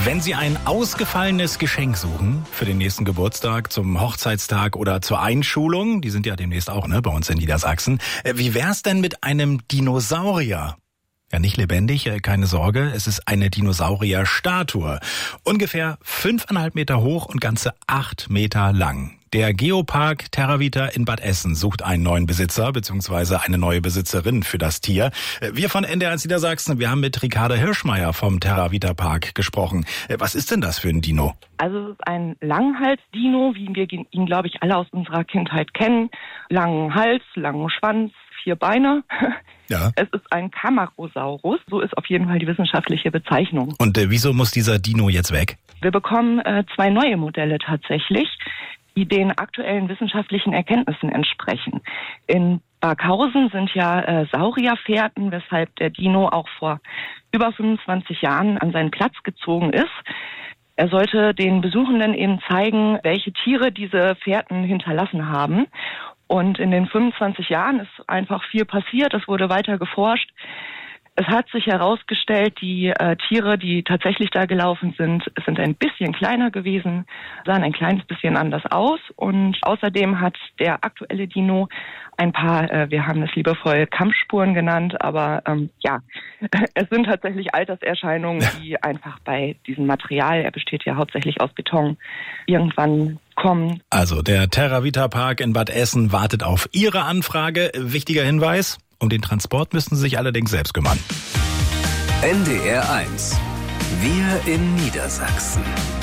Wenn Sie ein ausgefallenes Geschenk suchen für den nächsten Geburtstag, zum Hochzeitstag oder zur Einschulung, die sind ja demnächst auch bei uns in Niedersachsen, wie wär's denn mit einem Dinosaurier? Ja, nicht lebendig, keine Sorge, es ist eine Dinosaurierstatue. Ungefähr 5,5 Meter hoch und ganze 8 Meter lang. Der Geopark Terravita in Bad Essen sucht einen neuen Besitzer bzw. eine neue Besitzerin für das Tier. Wir von NDR Niedersachsen, wir haben mit Ricarda Hirschmeier vom Terravita Park gesprochen. Was ist denn das für ein Dino? Also es ist ein Langhals-Dino, wie wir ihn, glaube ich, alle aus unserer Kindheit kennen. Langen Hals, langen Schwanz, 4 Beine. Ja. Es ist ein Camarasaurus, so ist auf jeden Fall die wissenschaftliche Bezeichnung. Und wieso muss dieser Dino jetzt weg? Wir bekommen 2 neue Modelle tatsächlich, die den aktuellen wissenschaftlichen Erkenntnissen entsprechen. In Barkhausen sind ja Saurierfährten, weshalb der Dino auch vor über 25 Jahren an seinen Platz gezogen ist. Er sollte den Besuchenden eben zeigen, welche Tiere diese Fährten hinterlassen haben. Und in den 25 Jahren ist einfach viel passiert, es wurde weiter geforscht. Es hat sich herausgestellt, die Tiere, die tatsächlich da gelaufen sind ein bisschen kleiner gewesen, sahen ein kleines bisschen anders aus. Und außerdem hat der aktuelle Dino ein paar, wir haben es liebevoll Kampfspuren genannt, aber es sind tatsächlich Alterserscheinungen, die einfach bei diesem Material, er besteht ja hauptsächlich aus Beton, irgendwann kommen. Also der Terravita Park in Bad Essen wartet auf Ihre Anfrage. Wichtiger Hinweis: Um den Transport müssen Sie sich allerdings selbst kümmern. NDR 1. Wir in Niedersachsen.